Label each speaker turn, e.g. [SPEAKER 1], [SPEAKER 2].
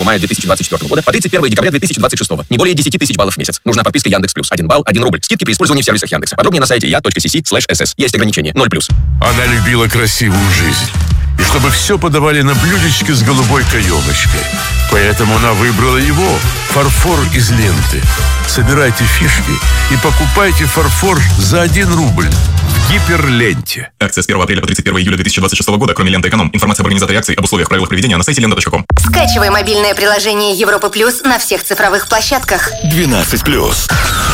[SPEAKER 1] мая 2024 года по 31 декабря 2026. Не более 10 тысяч баллов в месяц. Нужна подписка Яндекс+. 1 балл, 1 рубль. Скидки при использовании в сервисах Яндекса. Подробнее на сайте ya.cc/ss. Есть ограничения. 0+.
[SPEAKER 2] Она любила красивую жизнь. И чтобы все подавали на блюдечке с голубой каемочкой. Поэтому она выбрала его, фарфор из ленты. Собирайте фишки и покупайте фарфор за 1 рубль в Гиперленте.
[SPEAKER 3] Акция с 1 апреля по 31 июля 2026 года, кроме ленты «Эконом». Информация об организаторе акции, об условиях, правилах проведения на сайте lenta.com.
[SPEAKER 4] Скачивай мобильное приложение Европа Плюс на всех цифровых площадках.
[SPEAKER 5] 12+.